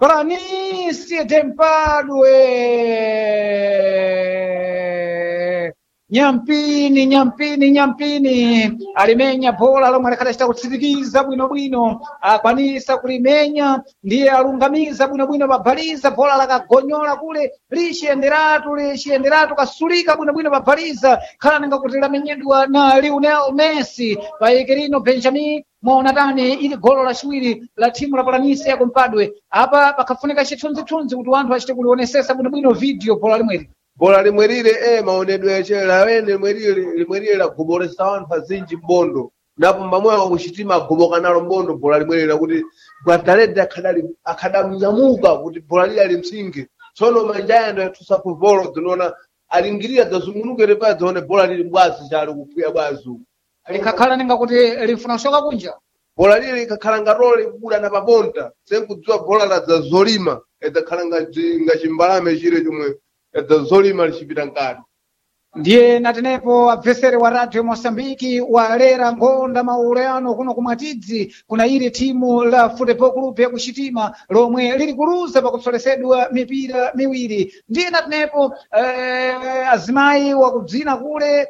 Planície Tempadwe. Nyampini alimenya bola lomwe alikadachita kutsirikiza bwinobwino, akwanisa kulimenya, ndiye alungamiza bwinobwino pabhaliza, bola lakagonyola kule lichiyenderatu kasulika bwinobwino pabhaliza, khala ninga kuti lamenyedwa na Lionel Messi payekerino Benjamin Monatani. Ili golo lachiwiri la timu la Planície ya Kumpadwe. Apa pakafunika chithunzithunzi kuti wanthu achite kulionesesa bwinobwino video bola limweri. Bola limwerire maonedwe yachera wene limwerire lagobolesa wanthu azinji mbondo napo mamwe wakuchitima agoboka nalo mbondo bola limwerire kuti Guatalete akadamnyamuka kuti bola lili alimsinge tsono manjayando yathusa kuvolo dzinona alingirira dzazungulukire pa dzone bola lili mbwazi chali kuphuya bwazu likakhala ninga kuti lifuna kushoka kunja bola lili likakhala ngatole kubuda na paponta senkudziwa bola la dzazolima edzakhala ngachimbalame chire chomwe zolima lichipita nkati. Ndiye natenepo abvesere wa Radio Mosambiki walera ngonda mauleano kuno kumwatidzi kuna ili timu la Futebol Clube yakuchitima lomwe lili kuluza pakutsolesedwa mipira miwiri. Ndiye natenepo azimayi wakudzina kule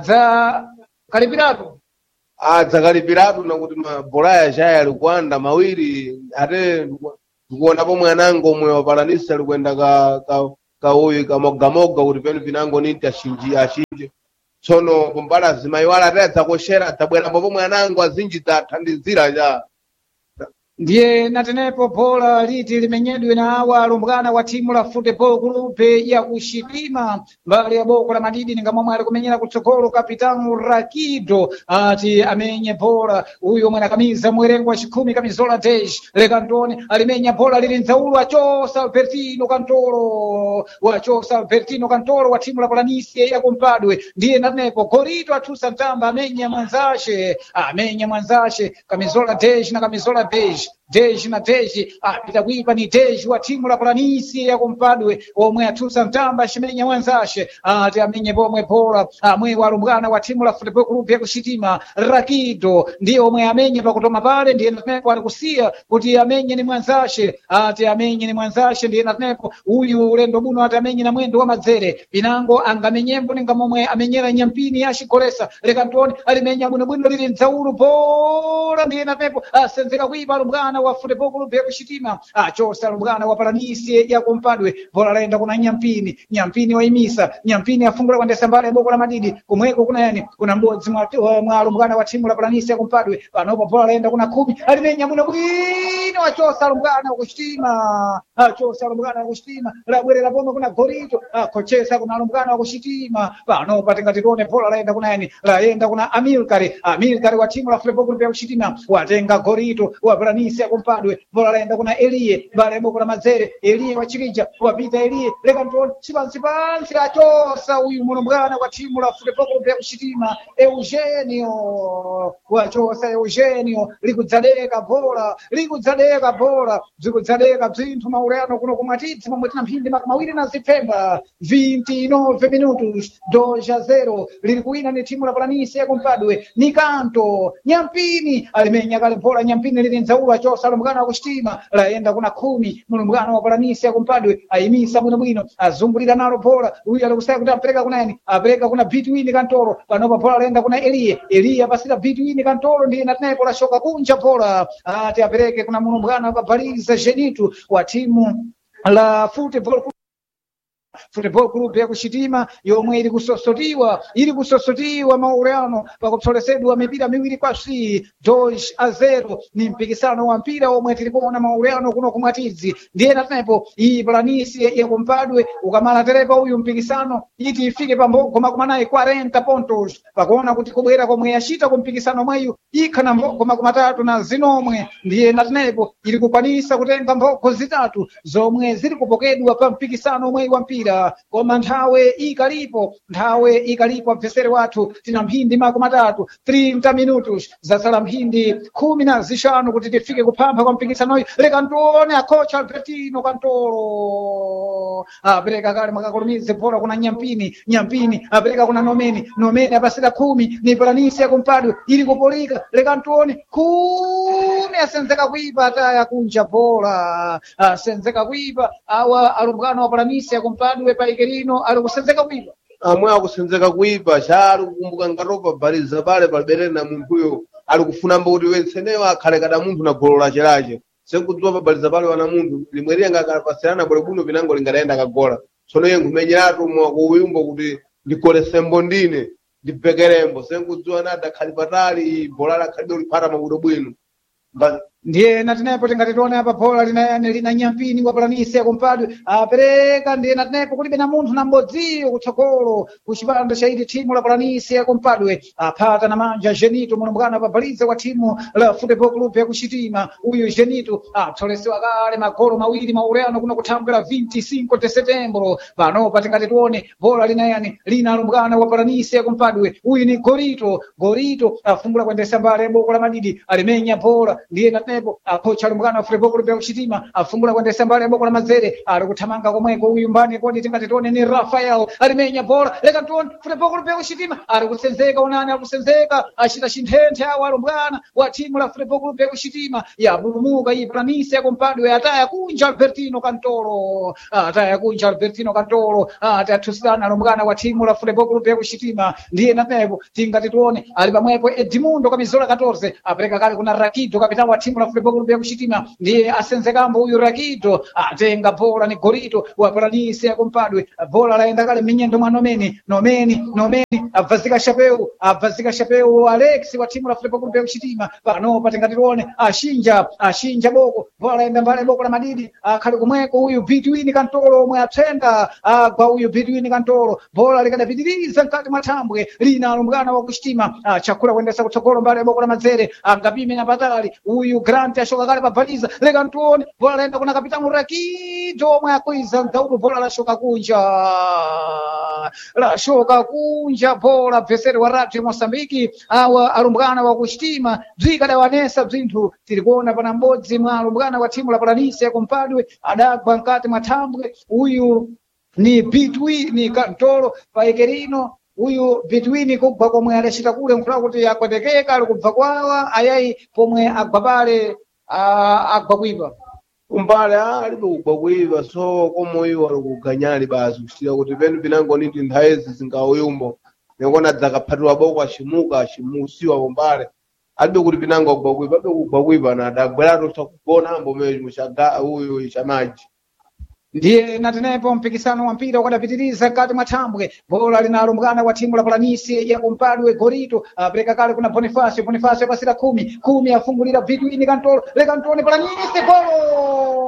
adzakalipiratu nakuti mabolaya chaya alikuanda mawiri ate ndikuonapo mwanango omwe wa Planície alikuenda kauyu kamogamoga kuti penu pinango ninti achinje tsono kumbala azimayi wala atadza koshera adzabwerapo pomwe anango azinji dzathandizira cha. Ndiye natenepo bola liti limenyedwe na awa alumbwana wa timu la Futebol Clube ya kuchitima mbali ya boko la madidi ninga momwe ali kumenyera kutsogolo kapitano Rakido ati amenye bola uyo mwana kamiza mwerengo wa 10 kamizola Desh Lekantoni alimenya bola lili nzaulu wachosa Albertino Cantoro wa timu la Planície ya Kumpadwe. Ndiye natenepo Gorito atusa ntamba amenya mwanzashe kamizola Desh na kamizola Beige Deji na Deji apita kuipa ni Deji wa timu la Planície ya Kumpadwe omwe atusa mtamba shimenya mwanzashe ati amenye bomwe bola amwe walumbwana wa timu la Futebol Clube ya kuchitima Rakido ndiye omwe amenye pakutoma pale. Ndiye natenepo alikusia kuti amenye ni mwanzashe ati amenye ni mwanzashe. Ndiye natenepo uyu ulendo buno ati amenye na mwendo wa madzere pinango angamenyembo ninga momwe amenyera Nyampini ashikolesa Lekantoni alimenya bwinobwino lili nzaulu bola. Ndiye natenepo asenzeka kuipa alumbwana wa Futebol Clube ya kuchitima achosa alumbwana wa Planície ya Kumpadwe. Bola laenda kuna Nyampini waimisa Nyampini afungula kwa ndesambale ya boko la madidi kumweko kuna yani kuna mbodzi mwa alumbwana wa timu la Planície ya Kumpadwe panopo bola laenda kuna 10 alimenya bwinobwino achosa alumbwana wa kuchitima labwerera pomwe kuna Gorito kochesa kuna alumbwana wa kuchitima panopo tingatitone bola laenda kuna yani laenda kuna Amilcar wa timu la Futebol Clube ya kuchitima watenga Gorito wa Planície ya Kumpadwe. Bola laenda kuna Elie bale boko la madzere Elie wa Chikija wapita Elie Lekantoni sipansi achosa uyu mulombwana wa timu la Futebol Clube ya kuchitima Eugenio wachosa Eugenio likudzadeka bola zikudzadeka bzinthu mauleano kuno kumwatidzi momwe tina mphindi mawiri na zipfemba 29 minutos 2-0 lili kuwina ni timu la Planície ya Kumpadwe. Ni Kanto Nyampini alimenya kale bola Nyampini lili nzaulu achosa alumbwana wa kuchitima laenda kuna 10 mulumbwana wa Planície ya Kumpadwe aimisa bwinobwino azungulira nalo bola uyu alikusaya kuti apereka kuna yani apereka kuna Between Kantoro panopa bola laenda kuna Elie apasira Between Kantoro ndiye natenepo lashoka kunja bola ati apereke kuna mulumbwana wa Baliza Genitu wa timu la Futebol Clube ya kuchitima yomwe ili kusosotiwa mauleano pakutsolesedwa mipira miwiri kwa 2-0 ni mpikisano wa mpira omwe tilikuona mauleano kuno kumwatidzi. Ndiye natenepo iyi Planície ya Kumpadwe ukamala terepa uyu mpikisano iti ifike koma naye 40 pontos pakuona kuti kubwera komwe yachita kumpikisano mweyu ikhana koma kumatatu na zinomwe. Ndiye natenepo ili kukwanisa kutenga mboko zitatu zomwe zili kupokedwa pa mpikisano mweyu wa mpira koma nthawe ikalipo abvesere wathu tina mphindi makumatatu 30 minutos zasala mphindi 15 kuti tifike kuphampha kwa mpikisanoyu. Lekantoni akocha Albertino Cantoro apereka kale makakulumize bola kuna Nyampini apereka kuna Nomeni apasira 10 ni Planície ya Kumpadwe ili kupolika Lekantoni 10 asenzeka kuipa ataya kunja bola asenzeka kuipa awa alumbwana wa palanisi akumpadwe paikerino ali kusenzeka kuipa amwe akusenzeka kuipa chali kukumbuka ngatopa baliza pale paliberere na munthuyo ali kufuna mboti wenseneyo akhale kada munthu na golo lachelache sekudziwa pabaliza pale wana munthu limweriye ngakapasirana bwere buno pinango lingatayenda kagola tsono iye nkhumenyeratu mwakuwimbo kuti ndikolesembo ndine ndipekerembo sekudziwa nada akhali patali bola lakhalide ulipata makudo bwino ndiye natinepo tingatione apa bola lina nyampini wa palanisi akumpadwe apereka ndiye natinepo kulibe na munthu na mbodziyo kutsogolo kuchipanda chaiti timu la palanisi akumpadwe aphata na manja Genito munombwana pabaliza kwa timu la Futebol Clube yakuchitima uyu Genito atholesewa kale magolo mawiri mauleyano kuno kuthambwera 25 de setembro panopa tingatione bola lina alumbwana wa palanisi akumpadwe uyu ni Gorito afungula kuendesa mbali boko la madidi alimenya bola ndiye natepo akocha alumbwana wa Futebol Clube yakuchitima afungula kuendesa mbali boko la mazere ali kuthamanga komweko uyu mbani kodi tingatione ni Rafael alimenya bola leka tuone Futebol Clube yakuchitima ali kusenzeka unani ali kusenzeka achita chinthenthe awo alumbwana wa timu la Futebol Clube yakuchitima yabulumuka iyi palanisi yakumpadwe ataya kunja Albertino Cantoro atathusirana alumbwana wa timu la Futebol Clube yakuchitima ndiye natepo tingatione ali pamwepo Edmundo Camisola 14 apereka kale kuna Rakido kapitani wa timu la Futebol Clube yakuchitima ndiye asenzekambo uyu Rakido atenga bola ni Gorito wa palanisi yakumpadwe bola laenda kale minyendo mwa Nomeni avazika chapeu Alex wa timu la Futebol Clube yakuchitima panopa tingatione ashinja boko bola laenda mbale boko la madidi akhali kumweko uyu Between Cantoro omwe atenda kwa uyu Between Cantoro bola likadapitiriza mkati mwa thambwe lina alumbwana wa kuchitima chakula kuendesa kutsogolo mbale boko la mazere angapime na patali uyu Grant ashoka kale pabaliza leka ntuone bola laenda kuna kapitani Rakido omwe akwiza mdaudu bola lashoka kunja bola bvesere wa Radio Mosambiki awa alumbwana wa kuchitima bzikadawanesa bzinthu tilikuona pana mbodzi mwa alumbwana wa timu la palanisi yakumpadwe adagwa mkati mwa thambwe uyu ni Between Cantoro paikerino uyu Between kugwa komwe adacita kule nkhula kuti akwetekeka ali kubva kwawa ayayi pomwe agwa pale agwa kuipa umbale alibe kugwa kuipa so komoyo ali kuganyali basi kuchitira kuti penu pinango niti nthayezi zingauyumbo nekona dzakaphatula boko achimusiwa umbale alibe kuti pinango kugwa kuipa alibe kugwa kuipa na adagweratu sakugona ambo meji muchaga uyu chamaji ndiye natinepo mpikisano wa mpira ukadapitiriza kati mwa thambwe bola lina alumbwana wa timu la palanisi yakumpadwe Gorito apereka kale kuna Bonifacio pasira 10 afungulira Between Cantoro leka ntone palanisi golo